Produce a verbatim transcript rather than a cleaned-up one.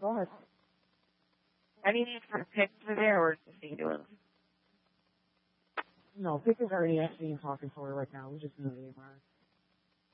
Go ahead. How do you need for pick for there, or is he doing? No, Pick is already actually talking for her right now. We just know the A M R.